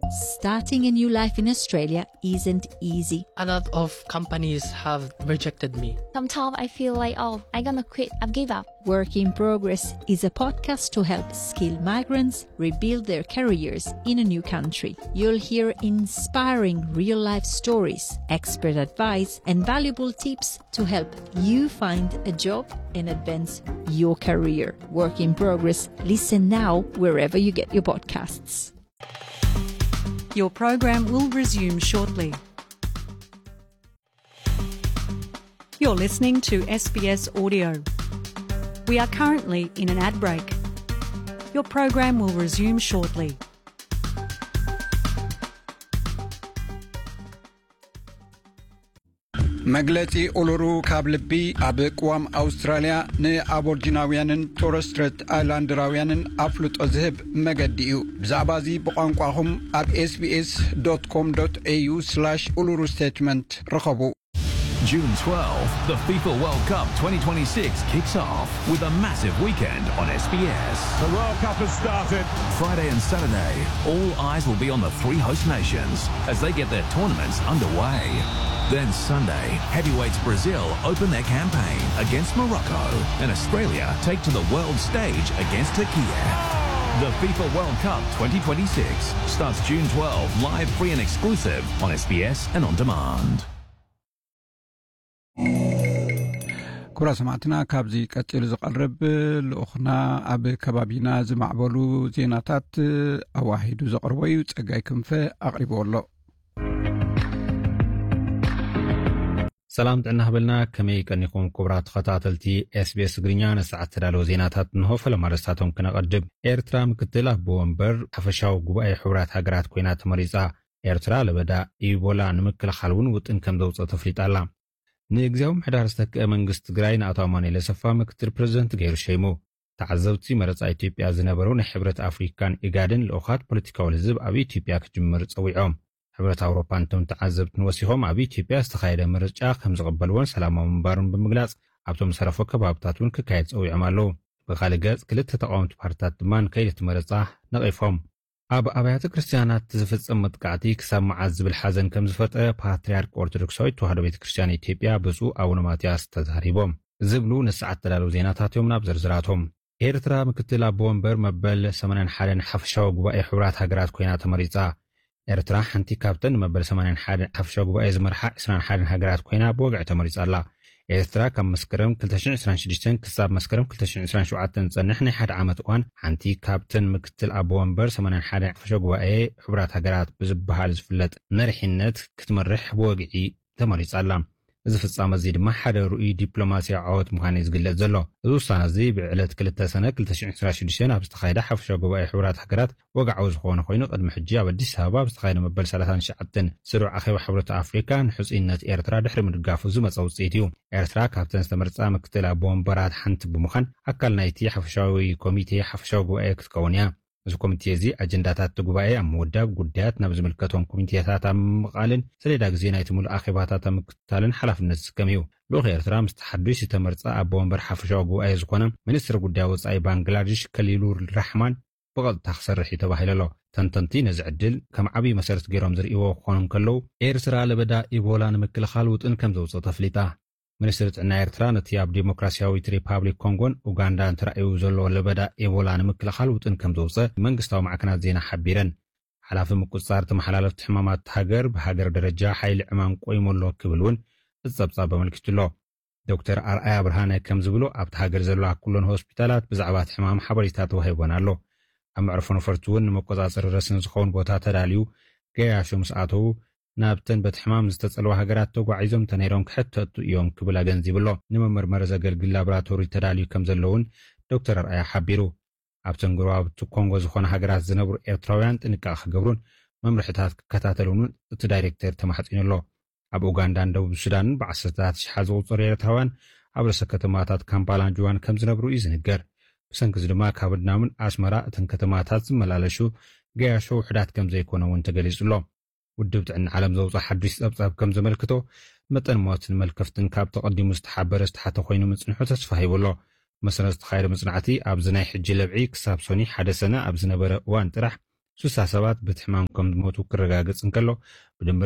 Starting a new life in Australia isn't easy. A lot of companies have rejected me. Sometimes I feel like, I'm gonna quit, I've give up. Work in Progress is a podcast to help skilled migrants rebuild their careers in a new country. You'll hear inspiring real-life stories, expert advice, and valuable tips to help you find a job and advance your career. Work in Progress. Listen now wherever you get your podcasts. Your program will resume shortly. You're listening to SBS Audio. We are currently in an ad break. Your program will resume shortly. መግለጺ ኡሉሩ ካብ ልቢ ኣብ ቅዋም ኣውስትራልያ ንኣቦርጂናውያንን ቶረስትሬት ኣይላንድራውያንን ኣፍልጦ ዝህብ መገዲ እዩ ብዛዕባ እዚ ብቋንቋኹም ኣብ sbs.com.au/uluru statement ረኸቡ June 12th, the FIFA World Cup 2026 kicks off with a massive weekend on SBS. The World Cup has started. Friday and Saturday, all eyes will be on the three host nations as they get their tournaments underway. Then Sunday, heavyweights Brazil open their campaign against Morocco and Australia take to the world stage against Turkey. The FIFA World Cup 2026 starts June 12, live, free and exclusive on SBS and on demand. ኩብራ ሰማዕትና ካብዚ ቀፂሉ ዝቐርብ ልኡኽና ኣብ ከባቢና ዝማዕበሉ ዜናታት ኣዋሂዱ ዘቕርቦ እዩ ጸጋይ ክንፈ ኣቕሪቦ ኣሎ ሰላም ጥዕና ህበልና ከመይ ቀኒኹም ኩብራ ተኸታተልቲ SBS ትግርኛ ነሰዓት ተዳለወ ዜናታት እንሆ ፈለማርስታቶም ክነቐድም ኤርትራ ምክትል ኣቦ ወንበር ሓፈሻዊ ጉባኤ ሕብራት ሃገራት ኮይና ተመሪጻ ኤርትራ ለበዳ ኢቦላ ንምክልኻል እውን ውጥን ከም ዘውፅእ ተፍሊጣላ ንግዚያዊ ምሕዳር ዝተክአ መንግስቲ ትግራይ ንኣቶ ኣማኑኤል ኣሰፋ ምክትል ፕሬዝደንት ገይሩ ሸይሙ ተዓዘብቲ መረፃ ኢትዮጵያ ዝነበሩ ናይ ሕብረት ኣፍሪካን ኢጋድን ልኡኻት ፖለቲካዊ ህዝብ ኣብ ኢትዮጵያ ክጅምር ፀዊዖም ሕብረት ኣውሮፓ እንቶም ተዓዘብትን ወሲኾም ኣብ ኢትዮጵያ ዝተኻየደ ምርጫ ከም ዝቕበልዎን ሰላማዊ ምንባሩን ብምግላጽ ኣብቶም ዝሰረፎ ከባብታት እውን ክካየድ ፀዊዖም ኣለዉ ብኻልእ ገጽ ክልተ ተቃወምቲ ፓርቲታት ድማ ንከይዲ እቲ ምርጫ ነቒፎም ኣብ ኣብያተ ክርስቲያናት ዝፍጸም መጥቃዕቲ ክሳብ መዓዝ ዝብል ሓዘን ከም ዝፈጠረ ፓትርያርክ ኦርቶዶክሳዊት ተዋህዶ ቤተ ክርስቲያን ኢትዮጵያ ብፁዕ ኣቡነ ማትያስ ተዛሪቦም ዝብሉ ንሰዓት ተዳለዉ ዜናታት እዮም ናብ ዝርዝራቶም ኤርትራ ምክትል ኣቦ ወንበር መበል 81 ሓፈሻዊ ጉባኤ ሕብራት ሃገራት ኮይና ተመሪጻ ኤርትራ ሓንቲ ካብተን መበል 81 ሓፈሻዊ ጉባኤ ዝመርሓ 21 ሃገራት ኮይና ብወግዒ ተመሪጻ ኣላ ኤርትራ ካብ መስከረም 2026 ክሳብ መስከረም 2027 ዝጸንሕ ናይ ሓደ ዓመት እዋን ሓንቲ ካብተን ምክትል ኣቦ ወንበር 81 ሓፈሻዊ ጉባኤ ሕብራት ሃገራት ብዝበሃል ዝፍለጥ መሪሕነት ክትመርሕ ብወግዒ ተመሪጻ ኣላ እዚ ፍጻመ እዚ ድማ ሓደ ርኡይ ዲፕሎማስያዊ ዓወት ምዃኑ ዝግለጽ ዘሎ እዚ ውሳነ እዚ ብዕለት 2 ሰነ 2026 ኣብ ዝተኻየደ ሓፈሻዊ ጉባኤ ሕብራት ሃገራት ወግዓዊ ዝኾነ ኮይኑ ቅድሚ ሕጂ ኣብ ኣዲስ ኣበባ ዝተኻየደ መበል 39 ስሩዕ ኣኼባ ሕብረት ኣፍሪካ ንሕፁይነት ኤርትራ ድሕሪ ምድጋፉ ዝመፀ ውፅኢት እዩ ኤርትራ ካብተን ዝተመርፃ ምክትል ኣቦ ወንበራት ሓንቲ ብምዃን ኣካል ናይቲ ሓፈሻዊ ኮሚቴ ሓፈሻዊ ጉባኤ ክትከውን እያ እዚ ኮሚቴ እዚ ኣጀንዳታት ጉባኤ ኣብ ምውዳብ ጉዳያት ናብ ዝምልከቶም ኮሚቴታት ኣብ ምቕቃልን ሰሌዳ ግዜ ናይቲ ሙሉእ ኣኼባታት ኣብ ምክትታልን ሓላፍነት ዝስከም እዩ ልኡኽ ኤርትራ ምስ ተሓዱሽ ዝተመርፃ ኣቦ ወንበር ሓፈሻዊ ጉባኤ ዝኾነ ሚኒስትር ጉዳይ ወፃኢ ባንግላዴሽ ከሊሉ ራሕማን ብቐጥታ ክሰርሕ እዩ ተባሂሉ ኣሎ ተንተንቲ ነዚ ዕድል ከም ዓብዪ መሰረት ገይሮም ዝርእይዎ ክኾኑ ከለዉ ኤርትራ ለበዳ ኢቦላ ንምክልኻል ውጥን ከም ዘውፅእ ተፍሊጣ ሚኒስትር ጥዕና ኤርትራ ነቲ ኣብ ዲሞክራስያዊት ሪፓብሊክ ኮንጎን ኡጋንዳን ተራእዩ ዘሎ ለበዳ ኢቦላ ንምክልኻል ውጥን ከም ዘውፅእ መንግስታዊ ማዕከናት ዜና ሓቢረን ሓላፊ ምቁፅጻር ተመሓላለፍቲ ሕማማት ሃገር ብሃገር ደረጃ ሓይሊ ዕማም ቆይሙ ኣሎ ክብል እውን ዝጸብጻብ ኣመልኪቱ ኣሎ ዶክተር ኣርኣያ ብርሃነ ከም ዝብሎ ኣብቲ ሃገር ዘለዋ ኩሎን ሆስፒታላት ብዛዕባ እቲ ሕማም ሓበሬታ ተዋሂቦን ኣሎ ኣብ መዕርፎ ነፈርቲ እውን ንመቆጻጸሪ ረስኒ ዝኸውን ቦታ ተዳልዩ ገያሾ ምስ ኣተዉ ናብተን በቲ ሕማም ዝተጸለዋ ሃገራት ተጓዒዞም ተነይሮም ክሕተቱ እዮም ክብል ኣገንዚብሎ ንመመርመሪ ዘገልግል ላቦራቶሪ ተዳልዩ ከም ዘለውን ዶክተር ኣርኣያ ሓቢሩ ኣብተን ጎረባብቲ ኮንጎ ዝኾነ ሃገራት ዝነብሩ ኤርትራውያን ጥንቃቐ ክገብሩን መምርሕታት ክከታተሉን እቲ ዳይሬክተር ተማሕፂኑ ኣሎ ኣብ ኡጋንዳን ደቡብ ሱዳንን ብዓሰርታት ሽሓት ዝቑፀሩ ኤርትራውያን ኣብ ርእሰ ከተማታት ካምፓላን ጁዋን ከም ዝነብሩ እዩ ዝንገር ብሰንኪ እዚ ድማ ካብ ድናምን ኣስመራ እተን ከተማታት ዝመላለሹ ገያሾ ውሕዳት ከም ዘይኮነ እውን ተገሊጹ ኣሎ ውድብ ጥዕና ዓለም ዘውፅእ ሓዱሽ ፀብጻብ ከም ዘመልክቶ መጠን ሞትን መልከፍትን ካብ ተቐዲሙ ዝተሓበረ ዝተሓተ ኮይኑ ምጽንሑ ተስፋ ሂቡሎ መሰረት ዝተኻየደ መጽናዕቲ ኣብዚ ናይ ሕጂ ለብዒ ክሳብ ሶኒ ሓደ ሰነ ኣብ ዝነበረ እዋን ጥራሕ 67 بتحمام كم موتو كرغاغص انكلو بدنبر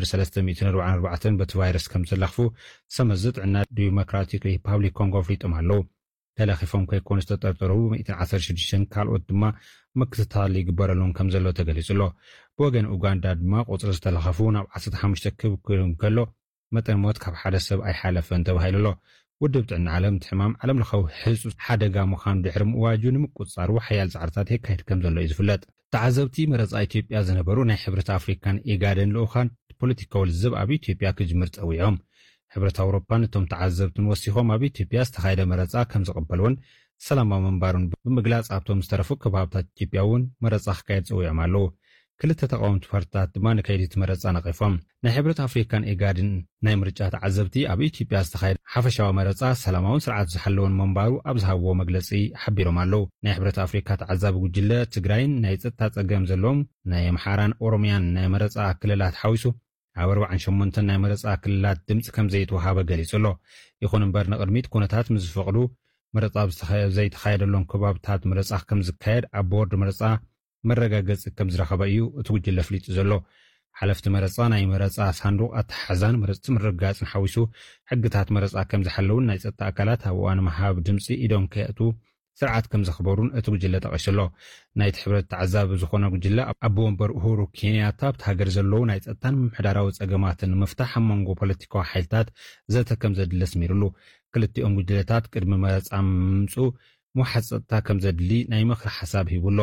344 بتفايروس كم زلخفو سمزت عنا ديمقراطيك ريبابليك كونغو فيتمالو تلاخيفهم كيكون استطرطرو 116 ካልኦት ድማ መክተታሊ ይግበረሎም ከም ዘሎ ተገሊጹሎ ወገን ኡጋንዳ ድማ ቁጽር ዝተለኸፉ ናብ 15 ክብክም ከሎ መጠን ሞት ካብ ሓደ ሰብ ኣይሓለፈን ተባሂሉሎ ውድብ ጥዕና ዓለም ትሕማም ዓለም ለኸው ሕጹጽ ሓደጋ ምዃኑ ድሕሪ ምእዋጁ ንምቁጻሩ ሓያል ጻዕርታት የካይድ ከም ዘሎ እዩ ዝፍለጥ ተዓዘብቲ መረጻ ኢትዮጵያ ዝነበሩ ናይ ሕብረት ኣፍሪካን ኢጋድን ልኡኻን ፖለቲካዊ ልዝብ ኣብ ኢትዮጵያ ክጅምር ፀዊዖም ሕብረት ኣውሮፓን እቶም ተዓዘብትን ወሲኾም ኣብ ኢትዮጵያ ዝተኻየደ መረጻ ከም ዝቕበልውን ሰላማዊ መንባሩን ብምግላጽ ኣብቶም ዝተረፉ ከባብታት ኢትዮጵያ እውን መረጻ ክካየድ ፀዊዖም ኣለዉ ክልተ ተቃወምቲ ፓርቲታት ድማ ንከይዲ መረጻ ነቒፎም ናይ ሕብረት ኣፍሪካን ኢጋድን ናይ ምርጫ ተዓዘብቲ ኣብ ኢትዮጵያ ዝተኻየደ ሓፈሻዊ መረጻ ሰላማውን ስርዓት ዝሓለውን መንባሩ ኣብ ዝሃብዎ መግለጺ ሓቢሮም ኣለዉ ናይ ሕብረት ኣፍሪካ ተዓዛቢ ጉጅለ ትግራይን ናይ ጸጥታ ጸገም ዘለዎም ናይ ኣምሓራን ኦሮምያን ናይ መረጻ ክልላት ሓዊሱ ኣብ 48 ናይ መረጻ ክልላት ድምፂ ከም ዘይተወሃበ ገሊጹሎ ይኹን እምበር ንቕድሚት ኩነታት ምስ ዝፈቕዱ መረጻ ዘይተኻየደሎም ከባብታት መረጻ ከም ዝካየድ ኣብ ቦርድ መረጻ መረጋገጽ ከም ዝረኸበ እዩ እቲ ጉጅለ ፍሊጡ ዘሎ ሓለፍቲ መረጻ ናይ መረጻ ሳንዱቕ ኣተሓዛን መረጽቲ ምርጋጽን ሓዊሱ ሕግታት መረጻ ከም ዝሓለውን ናይ ጸጥታ ኣካላት ኣብ እዋን ምሃብ ድምፂ ኢዶም ከየእቱ ስርዓት ከም ዝኽበሩን እቲ ጉጅለ ጠቒሱሎ ናይ ሕብረት ተዓዛቢ ዝኾነ ጉጅለ ኣብ ወንበር ኡሁሩ ኬንያታ ኣብቲ ሃገር ዘለዉ ናይ ጸጥታን ምምሕዳራዊ ጸገማትን ንምፍታሕ ኣብ መንጎ ፖለቲካዊ ሓይልታት ዘተ ከም ዘድሊ ኣስሚሩሉ ክልቲኦም ጉጅለታት ቅድሚ መረጻ ምምፁ ምውሓድ ጸጥታ ከም ዘድሊ ናይ ምኽሪ ሓሳብ ሂቡሎ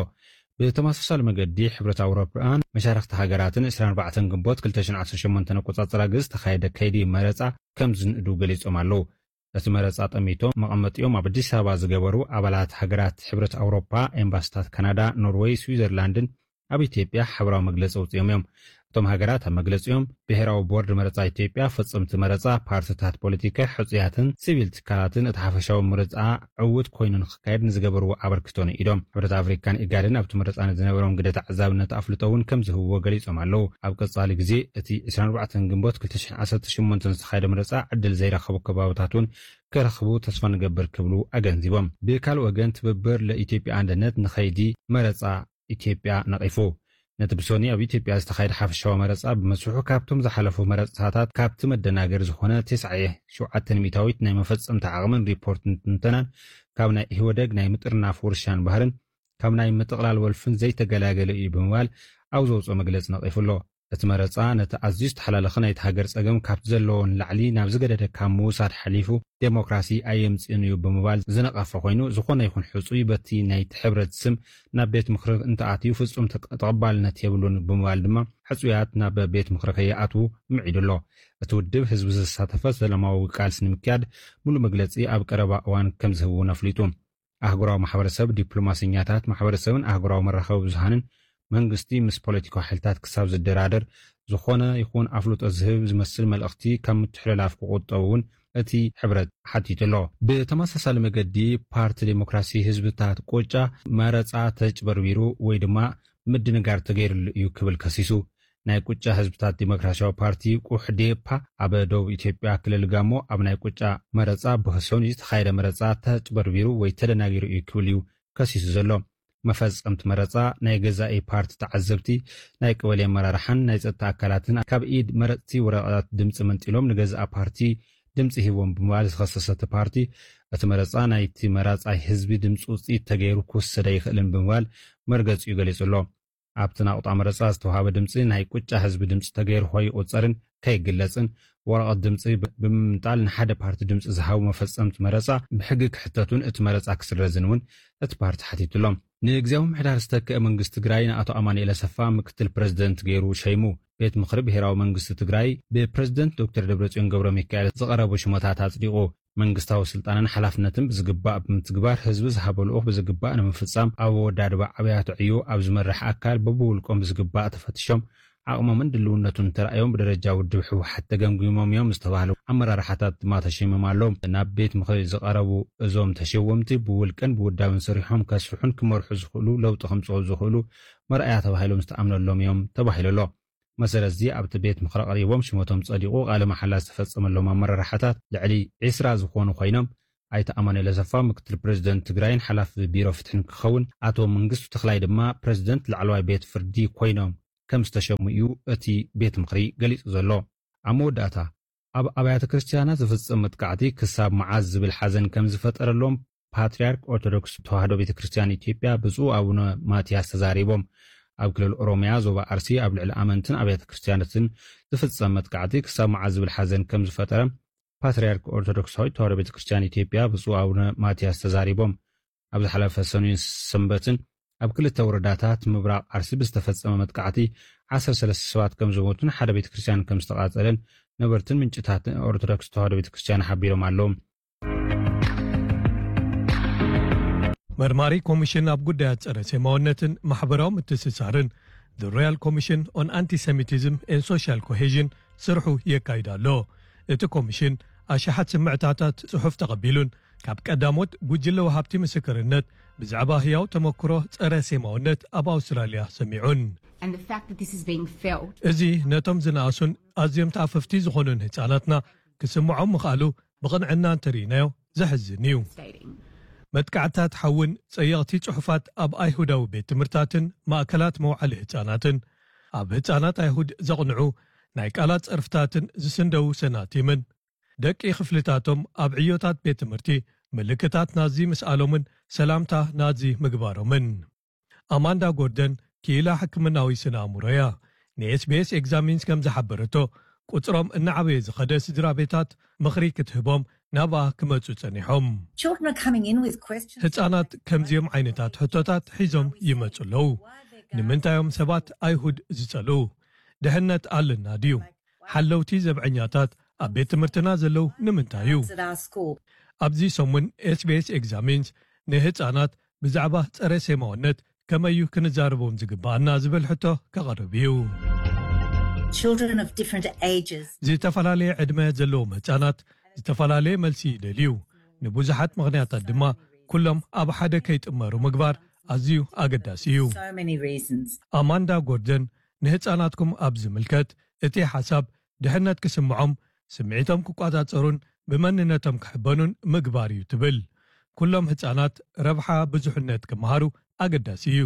ብተመሳሳሊ መገዲ ሕብረት ኣውሮፓን መሻርክቲ ሃገራትን 24 ግንቦት 2018 ኣቆጻጽራ ግዝ ተኻየደ ከይዲ መረጻ ከም ዝንእዱ ገሊጾም ኣለዉ እቲ መረጻ ጠሚቶም መቐመጢኦም ኣብ ኣዲስ ኣበባ ዝገበሩ ኣባላት ሃገራት ሕብረት ኣውሮፓ ኤምባሲታት ካናዳ ኖርዌይ ስዊዘርላንድን ኣብ ኢትዮጵያ ሓበራዊ መግለጺ ኣውፅኦም እዮም እቶም ሃገራት ኣብ መግለጺኦም ብሄራዊ ቦርድ መረጻ ኢትዮጵያ ፈጸምቲ መረጻ ፓርቲታት ፖለቲካ ሕፁያትን ሲቪል ትካላትን እቲ ሓፈሻዊ መረጻ ዕውት ኮይኑ ንክካየድ ንዝገበርዎ ኣበርክቶን ኢዶም ሕብረት ኣፍሪካን ኢጋድን ኣብቲ መረጻ ዝነበሮም ግደ ተዓዛብነት ኣፍልጦውን ከም ዝህብዎ ገሊጾም ኣለዉ ኣብ ቀጻሊ ግዜ እቲ 24 ግንቦት 2018 ዝተኻየደ መረጻ ዕድል ዘይረኸቡ ከባቢታትን ክረኽቡ ተስፋ ንገብር ክብሉ ኣገንዚቦም ብካልእ ወገን ትብብር ለኢትዮጵያ አንድነት ንኸይዲ መረጻ ኢትዮጵያ ነቒፉ ነቲ ብሶኒ ኣብ ኢትዮጵያ ዝተኻየደ ሓፈሻዊ መረጻ ብመስሑ ካብቶም ዝሓለፉ መረጻታት ካብቲ መደናገር ዝኾነ 97 ሚእታዊት ናይ መፈጸምቲ ዓቕምን ሪፖርትን ትንተናን ካብ ናይ ህወደግ ናይ ምጥርናፍ ውርሻን ባህርን ካብ ናይ ምጥቕላል ወልፍን ዘይተገላገለ እዩ ብምባል ኣብ ዘውፅኦ መግለፂ ነቒፉሎ እቲ መረጻ ነቲ ኣዝዩ ዝተሓላለኸ ናይቲ ሃገር ጸገም ካብቲ ዘለዎን ላዕሊ ናብ ዝገደደ ካብ ምውሳድ ሓሊፉ ዴሞክራሲ ኣየምፅእን እዩ ብምባል ዝነቐፈ ኮይኑ ዝኾነ ይኹን ሕፁይ በቲ ናይቲ ሕብረት ስም ናብ ቤት ምክሪ እንተኣትዩ ፍጹም ተቐባልነት የብሉን ብምባል ድማ ሕፁያት ናብ ቤት ምክሪ ከይኣትዉ ምዒዱሎ እቲ ውድብ ህዝቢ ዝሳተፈ ሰላማዊ ቃልሲ ንምክያድ ሙሉእ መግለፂ ኣብ ቀረባ እዋን ከም ዝህቡ ነፍሊጡ ኣህጉራዊ ማሕበረሰብ ዲፕሎማስኛታት ማሕበረሰብን ኣህጉራዊ መራኸቢ ብዙሃንን መንግስቲ ምስ ፖለቲካዊ ሓይልታት ክሳብ ዝደራደር ዝኾነ ይኹን ኣፍልጦ ዝህብ ዝመስል መልእኽቲ ካብ ምትሕልላፍ ክቁጠቡን እቲ ሕብረት ሓቲቱሎ ብተመሳሳሊ መገዲ ፓርቲ ዴሞክራሲ ህዝብታት ቆጫ መረጻ ተጭበርቢሩ ወይ ድማ ምድንጋር ተገይሩሉ እዩ ክብል ከሲሱ ናይ ቁጫ ህዝብታት ዲሞክራሲያዊ ፓርቲ ቁሕዴፓ ኣብ ደቡብ ኢትዮጵያ ክልል ጋሞ ኣብ ናይ ቁጫ መረጻ ብህሶን ዝተኻየደ መረጻ ተጭበርቢሩ ወይ ተደናጊሩ እዩ ክብል እዩ ከሲሱ ዘሎ መፈጸምቲ መረጻ ናይ ገዛኢ ፓርቲ ተዓዘብቲ ናይ ቀበሌ ኣመራርሓን ናይ ጸጥታ ኣካላትን ካብ ኢድ መረፅቲ ወረቐት ድምፂ መንጢሎም ንገዛእ ፓርቲ ድምፂ ሂቦም ብምባል ዝኸሰሰቲ ፓርቲ እቲ መረጻ ናይቲ መራጻይ ህዝቢ ድምፂ ውፅኢት ተገይሩ ክወሰደ ይኽእልን ብምባል መርገፂ እዩ ገሊጹሎ ኣብቲ ናቁጣ መረጻ ዝተዋሃበ ድምፂ ናይ ቁጫ ህዝቢ ድምፂ ተገይሩ ከይቁፀርን ከይግለፅን ወረቐት ድምፂ ብምምጣል ንሓደ ፓርቲ ድምፂ ዝሃቡ መፈጸምቲ መረጻ ብሕጊ ክሕተቱን እቲ መረጻ ክስረዝን እውን እቲ ፓርቲ ሓቲቱሎም ንግዚያዊ ምሕዳር ዝተክአ መንግስቲ ትግራይ ንኣቶ ኣማኑኤል ኣሰፋ ምክትል ፕረዚደንት ገይሩ ሸይሙ ቤት ምክሪ ብሄራዊ መንግስቲ ትግራይ ብፕረዚደንት ዶክተር ደብረጽዮን ገብረ ሚካኤል ዝቐረቡ ሽሞታት ኣጽዲቑ መንግስታዊ ስልጣንን ሓላፍነትን ብዝግባእ ብምትግባር ህዝቢ ዝሃበ ልኡኽ ብዝግባእ ንምፍጻም ኣብ ወዳድባ ዓብያት ዕዩ ኣብ ዝመርሕ ኣካል በብውልቆም ብዝግባእ ተፈትሾም ዓቕሞምን ድልውነቱን ተራእዮም ብደረጃ ውድብ ሕወሓት ተገምጊሞም እዮም ዝተባሃሉ ኣመራርሓታት ድማ ተሸይሞም ኣሎም ናብ ቤት ምክሪ ዝቐረቡ እዞም ተሸወምቲ ብውልቅን ብውዳብን ሰሪሖም ከስርሑን ክመርሑ ዝኽእሉ ለውጢ ከምፅኡ ዝኽእሉ መርኣያ ተባሂሎም ዝተኣምነሎም እዮም ተባሂሉሎ መሰረት እዚ ኣብቲ ቤት ምክሪ ቀሪቦም ሽሞቶም ጸዲቑ ቃለ መሓላ ዝተፈጸመሎም ኣመራርሓታት ልዕሊ 20 ዝኾኑ ኮይኖም ኣይተ ኣማኑኤል ኣሰፋ ምክትል ፕሬዚደንት ትግራይን ሓላፊ ቢሮ ፍትሕን ክኸውን ኣቶ መንግስቱ ተኽላይ ድማ ፕሬዚደንት ላዕለዋይ ቤት ፍርዲ ኮይኖም ከም ዝተሸሙ እዩ እቲ ቤት ምክሪ ገሊጹ ዘሎ ኣብ መወዳእታ ኣብ ኣብያተ ክርስቲያናት ዝፍጸም መጥቃዕቲ ክሳብ መዓዝ ዝብል ሓዘን ከም ዝፈጠረሎም ፓትርያርክ ኦርቶዶክስ ተዋህዶ ቤተ ክርስቲያን ኢትዮጵያ ብፁዕ ኣቡነ ማትያስ ተዛሪቦም ኣብ ክልል ኦሮሚያ ዞባ ኣርሲ ኣብ ልዕሊ ኣመንትን ኣብያተ ክርስቲያናትን ዝፍጸም መጥቃዕቲ ክሳብ መዓዝ ዝብል ሓዘን ከም ዝፈጠረ ፓትርያርክ ኦርቶዶክሳዊት ተዋህዶ ቤተ ክርስቲያን ኢትዮጵያ ብፁዕ ኣቡነ ማትያስ ተዛሪቦም ኣብ ዝሓለፈ ሰኑይን ሰንበትን ኣብ ክልተ ወረዳታት ምብራቕ ኣርሲ ብዝተፈጸመ መጥቃዕቲ 13 ሰባት ከም ዝሞቱን ሓደ ቤተ ክርስቲያን ከም ዝተቃጸለን ነበርትን ምንጭታት ኦርቶዶክስ ተዋህዶ ቤተ ክርስቲያን ሓቢሮም ኣለዎም መርማሪ ኮሚሽን ኣብ ጉዳያት ጸረ ሰማውነትን ማሕበራዊ ምትስሳርን The Royal Commission on Anti-Semitism and Social Cohesion ስርሑ የካይድ ኣሎ እቲ ኮሚሽን ኣሽሓት ስምዕታታት ጽሑፍ ተቐቢሉን ካብ ቀዳሞት ጉጅለ ወሃብቲ ምስክርነት ብዛዕባ ህያው ተመክሮ ጸረ ሰማውነት ኣብ ኣውስትራልያ ሰሚዑን እዚ ነቶም ዝነኣሱን ኣዝዮም ተኣፈፍቲ ዝኾኑን ህፃናትና ክስምዖም ምኽኣሉ ብቕንዕና እንተሪእናዮ ዘሕዝን እዩ መጥቃዕታት ሓውን ጸየቕቲ ጽሑፋት ኣብ ኣይሁዳዊ ቤት ትምህርታትን ማእከላት መውዓሊ ህፃናትን ኣብ ህፃናት ኣይሁድ ዘቕንዑ ናይ ቃላት ጸርፍታትን ዝስንደው ሰናቲምን ደቂ ክፍልታቶም ኣብ ዕዮታት ቤት ትምህርቲ ምልክታት ናዚ ምስኣሎምን ሰላምታ ናዚ ምግባሮምን ኣማንዳ ጎርደን ኪላ ሕክምናዊ ስነ ኣእምሮያ ንኤስቢኤስ ኤግዛሚንስ ከም ዝሓበረቶ ቁጽሮም እናዓበየ ዝኸደ ስድራ ቤታት ምኽሪ ክትህቦም ናብኣ ክመጹ ጸኒሖም ህፃናት ከምዚኦም ዓይነታት ሕቶታት ሒዞም ይመጹ ኣለዉ ንምንታዮም ሰባት ኣይሁድ ዝጸልኡ ድሕነት ኣለና ድዩ ሓለውቲ ዘብዐኛታት ኣብ ቤት ትምህርትና ዘለው ንምንታዩ ኣብዚ ሰሙን ኤስቢኤስ ኤግዛሚንስ ንህፃናት ብዛዕባ ጸረ ሰማውነት ከመዩ ክንዛረቦም ዝግባአና ዝብል ሕቶ ከቐርብ እዩ ዝተፈላለየ ዕድመ ዘለዎም ህፃናት ዝተፈላለየ መልሲ ይደልዩ ንብዙሓት ምኽንያታት ድማ ኩሎም ኣብ ሓደ ከይጥመሩ ምግባር ኣዝዩ ኣገዳሲ እዩ ኣማንዳ ጎርደን ንህፃናትኩም ኣብ ዝምልከት እቲ ሓሳብ ድሕነት ክስምዖም ስምዒቶም ክቋጻጸሩን ብመንነቶም ክሕበኑን ምግባር እዩ ትብል ኩሎም ህፃናት ረብሓ ብዙሕነት ክመሃሩ ኣገዳሲ እዩ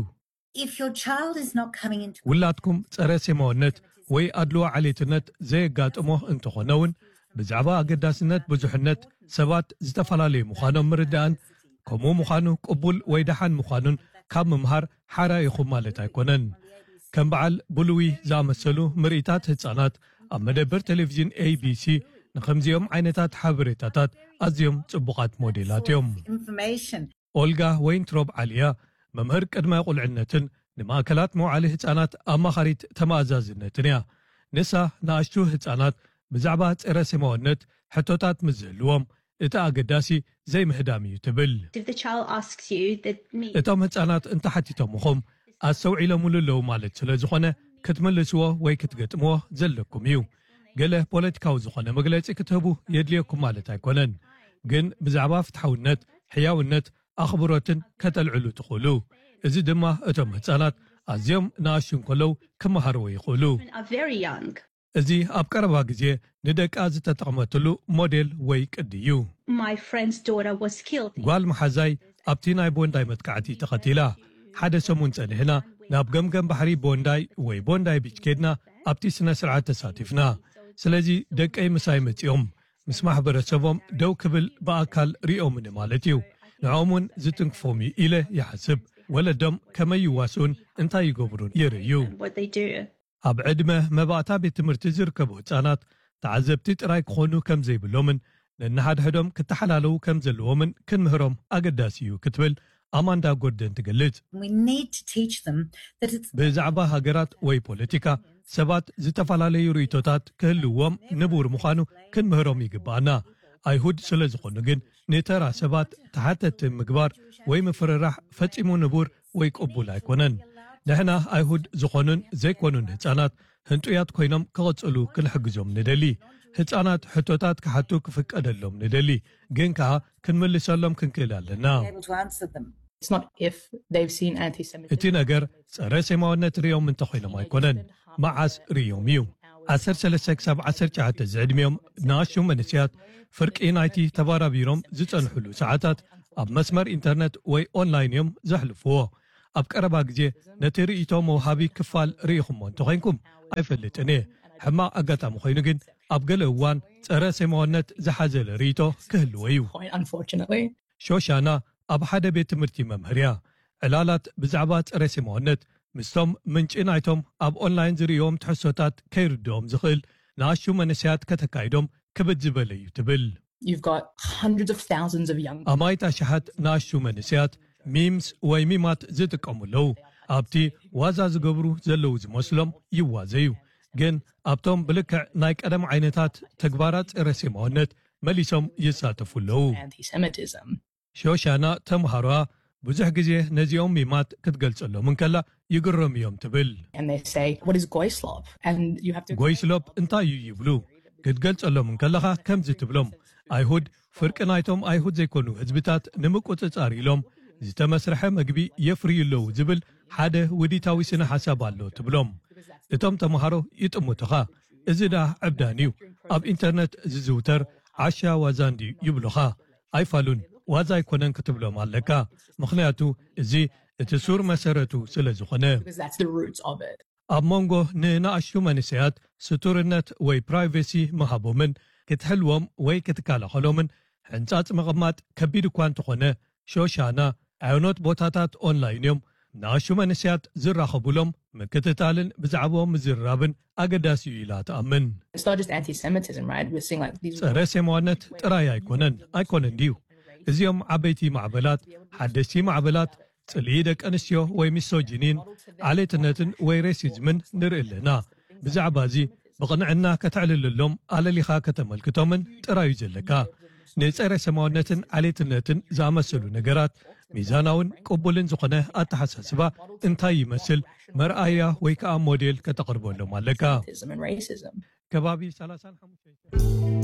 ውላድኩም ጸረ ሰማውነት ወይ ኣድልዎ ዓሌትነት ዘየጋጥሞ እንተኾነውን ብዛዕባ ኣገዳስነት ብዙሕነት ሰባት ዝተፈላለዩ ምዃኖም ምርዳእን ከምኡ ምዃኑ ቅቡል ወይ ደሓን ምዃኑን ካብ ምምሃር ሓራ ኢኹም ማለት ኣይኮነን ከም በዓል ብሉዊ ዝኣመሰሉ ምርኢታት ህፃናት ኣብ መደበር ቴሌቪዥን ABC ንኸምዚኦም ዓይነታት ሓበሬታታት ኣዝዮም ጽቡቓት ሞዴላት እዮም ኦልጋ ወይንትሮብ ዓልያ መምህር ቅድመ ቁልዕነትን ንማእከላት መውዓሊ ህፃናት ኣማኻሪት ተማእዛዝነትን እያ ንሳ ንኣሽቱ ህፃናት ብዛዕባ ጸረ ሰማውነት ሕቶታት ምዝህልዎም እቲ ኣገዳሲ ዘይምህዳም እዩ ትብል እቶም ህፃናት እንተሓቲቶምኹም ኣሰውዒሎምሉ ኣለዉ ማለት ስለ ዝኾነ ክትምልስዎ ወይ ክትገጥምዎ ዘለኩም እዩ ገለ ፖለቲካዊ ዝኾነ መግለጺ ክትህቡ የድልየኩም ማለት ኣይኮነን ግን ብዛዕባ ፍትሓውነት ሕያውነት ኣኽብሮትን ከተልዕሉ ትኽእሉ እዚ ድማ እቶም ህፃናት ኣዝዮም ንኣሽቱ እንከለዉ ክመሃርዎ ይኽእሉ እዚ ኣብ ቀረባ ግዜ ንደቃ ዝተጠቕመትሉ ሞዴል ወይ ቅዲ እዩ ጓል መሓዛይ ኣብቲ ናይ ቦንዳይ መጥቃዕቲ ተኸቲላ ሓደ ሰሙን ጸኒሕና ናብ ገምገም ባሕሪ ቦንዳይ ወይ ቦንዳይ ቢች ከድና ኣብቲ ስነ ስርዓት ተሳቲፍና ስለዚ ደቀይ ምሳይ መጺኦም ምስ ማሕበረሰቦም ደው ክብል ብኣካል ሪኦምን ማለት እዩ ንዖምን ዝትንክፎም ኢለ ይሓስብ ወለዶም ከመይ ይዋስኡን እንታይ ይገብሩን ይርዩ ኣብ ዕድመ መባእታ ቤት ትምህርቲ ዝርከቡ ህፃናት ተዓዘብቲ ጥራይ ክኾኑ ከም ዘይብሎምን ነናሓድሕዶም ክተሓላለዉ ከም ዘለዎምን ክንምህሮም ኣገዳሲ እዩ ክትብል ኣማንዳ ጎርደን ትገልጽ ብዛዕባ ሃገራት ወይ ፖለቲካ ሰባት ዝተፈላለዩ ርእቶታት ክህልዎም ንቡር ምዃኑ ክንምህሮም ይግባአና ኣይሁድ ስለ ዝኾኑ ግን ንተራ ሰባት ተሓተቲ ምግባር ወይ ምፍርራሕ ፈጺሙ ንቡር ወይ ቅቡል ኣይኮነን ንሕና ኣይሁድ ዝኾኑን ዘይኮኑን ህፃናት ህንጡያት ኮይኖም ክቕጽሉ ክንሕግዞም ንደሊ ህፃናት ሕቶታት ክሓቱ ክፍቀደሎም ንደሊ ግን ከዓ ክንምልሰሎም ክንክእል ኣለና እቲ ነገር ጸረ ሰማውነት ርዮም እንተኾይኖም ኣይኮነን መዓስ ርዮም እዩ 13-19 ዝዕድሚዮም ንኣሽቱ መንስያት ፍርቂ ናይቲ ተባራቢሮም ዝጸንሕሉ ሰዓታት ኣብ መስመር ኢንተርነት ወይ ኦንላይን እዮም ዘሕልፍዎ ኣብ ቀረባ ግዜ ነቲ ርእይቶ መውሃቢ ክፋል ርኢኹሞ እንተኾይንኩም ኣይፈልጥን እየ ሕማቕ ኣጋጣሚ ኮይኑ ግን ኣብ ገለ እዋን ጸረ ሰማውነት ዝሓዘለ ርእይቶ ክህልዎ እዩ ሾሻና ኣብ ሓደ ቤት ትምህርቲ መምህርያ ዕላላት ብዛዕባ ጸረ ሰማውነት ምስቶም ምንጪ ናይቶም ኣብ ኦንላይን ዝርእዮም ትሕሶታት ከይርድኦም ዝኽእል ንኣሽቱ መንስያት ከተካይዶም ክብድ ዝበለ እዩ ትብል ኣማይት ኣሽሓት ንኣሽቱ መንስያት ሚምስ ወይ ሚማት ዝጥቀሙለዉ ኣብቲ ዋዛ ዝገብሩ ዘለዉ ዝመስሎም ይዋዘዩ ግን ኣብቶም ብልክዕ ናይ ቀደም ዓይነታት ተግባራት ጸረ ሰማውነት መሊሶም ይሳተፉለዉ ሾሻና ተምሃሮዋ ብዙሕ ግዜ ነዚኦም ሚማት ክትገልጸሎም እንከላ ይግረም እዮም ትብል ጎይስሎፕ እንታይ እዩ ይብሉ ክትገልጸሎም እንከለኻ ከምዚ ትብሎም ኣይሁድ ፍርቂ ናይቶም ኣይሁድ ዘይኮኑ ህዝብታት ንምቁፅጻር ኢሎም ዝተመስርሐ መግቢ የፍርዩለዉ ዝብል ሓደ ውዲታዊ ስነ ሓሳብ ኣሎ ትብሎም እቶም ተምሃሮ ይጥሙትኻ እዚ ዳ ዕብዳን እዩ ኣብ ኢንተርነት ዝዝውተር ዓሻ ዋዛንዲ ይብሉኻ ኣይፋሉን ዋዛ ኣይኮነን ክትብሎም ኣለካ ምኽንያቱ እዚ እቲ ሱር መሰረቱ ስለ ዝኾነ ኣብ መንጎ ንኣሽቱ መንስያት ስቱርነት ወይ ፕራይቬሲ መሃቦምን ክትሕልዎም ወይ ክትከላኸሎምን ሕንጻጽ መቐማጥ ከቢድ እኳ እንተኾነ ሾሻና ዓይኖት ቦታታት ኦንላይን እዮም ንኣሽቱ መንስያት ዝራኸቡሎም ምክትታልን ብዛዕባኦም ምዝርራብን ኣገዳሲ እዩ ኢላ ትኣምን ጸረ ሰማውነት ጥራይ ኣይኮነን ድዩ እዚኦም ዓበይቲ ማዕበላት ሓደስቲ ማዕበላት ጽልኢ ደቂ ኣንስትዮ ወይ ሚሶጂኒን ዓሌትነትን ወይ ሬሲዝምን ንርኢ ኣለና ብዛዕባ እዚ ብቕንዕና ከተዕልልሎም ኣለሊኻ ከተመልክቶምን ጥራዩ ዘለካ ንጸረ ሰማውነትን ዓሌትነትን ዝኣመሰሉ ነገራት ሚዛናውን ቅቡልን ዝኾነ ኣተሓሳስባ እንታይ ይመስል መርኣያ ወይ ከዓ ሞዴል ከተቕርበሎም ኣለካ ከባቢ 35